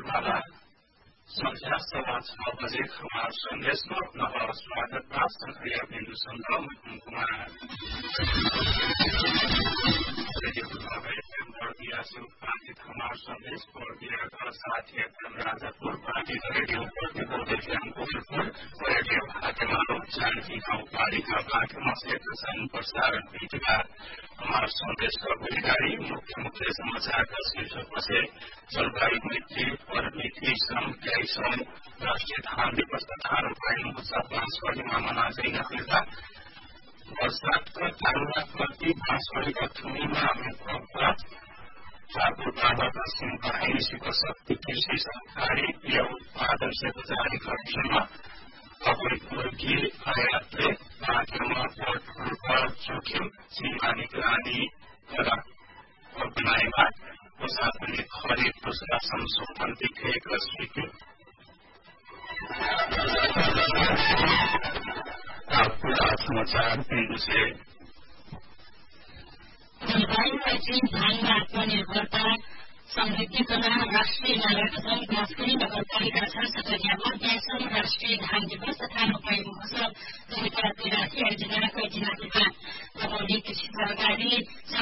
वाला संध्या 6:15 हमार संदेश में अपना और स्वागत बा। संक्रिया बिंदु संग्राम कुमार बड़दिया से उत्पादित हमार संदेश बड़दिया का साथ ही राजापुर बाधित रेडियो रेडियो भाग्यमालो जानकी गाँव पालिका भाग्यमा से प्रसारण पीठिका हमार संदेश का अधिकारी मुख्य समाचार का शीर्षक से जलवायु नीति और नीति श्रम व्यय श्रम राष्ट्रीय धान दिवस तथा रूपायन उत्सव बांसवाड़ी में मना जाएगा। बरसात का तारुण्य प्रति बांसवाड़ी का थूमी में ठाकुर बाबा का सिंह बहाई शिव शक्ति कृषि सहकारी या उत्पादन से जारी करने मुर्गी आयात जोखिम सीमा निगरानी बनाएगा साथ में खरीद दूसरा संशोधन दिखेगा। पूरा समाचार बिंदु से जलवायु मैत्री धान में आत्मनिर्भरता समृद्धिकरण राष्ट्रीय नागरिक बांसवाड़ी नगरपालिका सदस्यमा 10वां राष्ट्रीय धान दिवस तथा रूपायन महोत्सव 2083 आयोजना जिला के बाद कृषि सहकारी